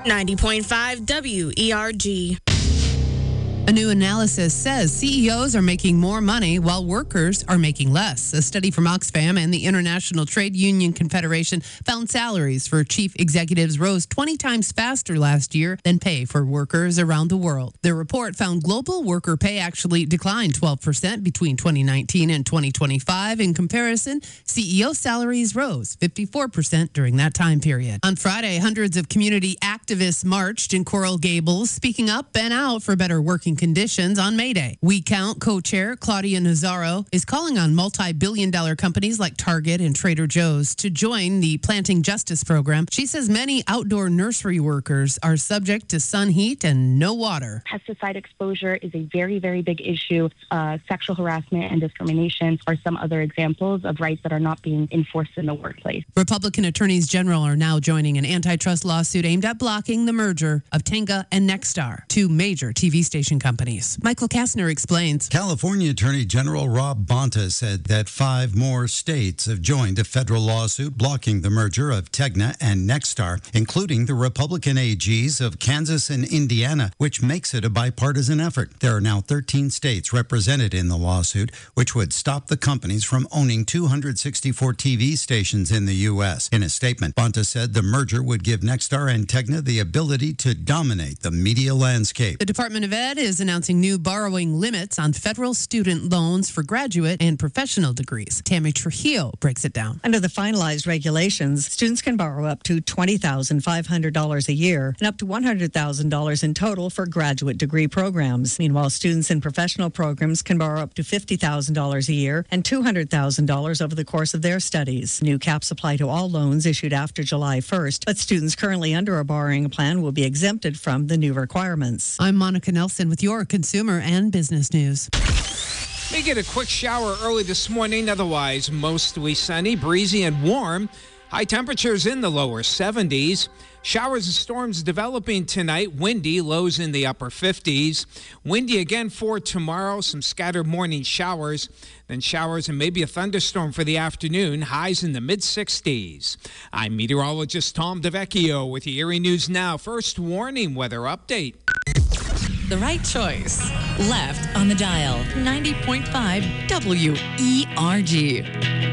90.5 WERG. A new analysis says CEOs are making more money while workers are making less. A study from Oxfam and the International Trade Union Confederation found salaries for chief executives rose 20 times faster last year than pay for workers around the world. The report found global worker pay actually declined 12% between 2019 and 2025. In comparison, CEO salaries rose 54% during that time period. On Friday, hundreds of community activists marched in Coral Gables, speaking up and out for better working conditions on May Day. We Count co-chair Claudia Nazaro is calling on multi-billion-dollar companies like Target and Trader Joe's to join the Planting Justice program. She says many outdoor nursery workers are subject to sun heat and no water. Pesticide exposure is a very, very big issue. Sexual harassment and discrimination are some other examples of rights that are not being enforced in the workplace. Republican attorneys general are now joining an antitrust lawsuit aimed at blocking the merger of Tenga and Nexstar, two major TV station companies. Michael Kastner explains. California Attorney General Rob Bonta said that 5 more states have joined a federal lawsuit blocking the merger of Tegna and Nexstar, including the Republican AGs of Kansas and Indiana, which makes it a bipartisan effort. There are now 13 states represented in the lawsuit, which would stop the companies from owning 264 TV stations in the U.S. In a statement, Bonta said the merger would give Nexstar and Tegna the ability to dominate the media landscape. The Department of Ed is announcing new borrowing limits on federal student loans for graduate and professional degrees. Tammy Trujillo breaks it down. Under the finalized regulations, students can borrow up to $20,500 a year and up to $100,000 in total for graduate degree programs. Meanwhile, students in professional programs can borrow up to $50,000 a year and $200,000 over the course of their studies. New caps apply to all loans issued after July 1st, but students currently under a borrowing plan will be exempted from the new requirements. I'm Monica Nelson with your consumer and business news. May get a quick shower early this morning, otherwise mostly sunny, breezy, and warm. High temperatures in the lower 70s. Showers and storms developing tonight. Windy, lows in the upper 50s. Windy again for tomorrow. Some scattered morning showers. Then showers and maybe a thunderstorm for the afternoon. Highs in the mid-60s. I'm meteorologist Tom DeVecchio with your Erie News Now. First warning weather update. The right choice. Left on the dial. 90.5 WERG.